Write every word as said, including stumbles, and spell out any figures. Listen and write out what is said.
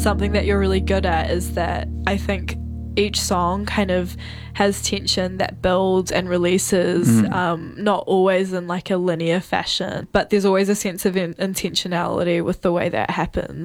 something that you're really good at is that I think each song kind of has tension that builds and releases, mm. um, not always in like a linear fashion, but there's always a sense of in- intentionality with the way that happens.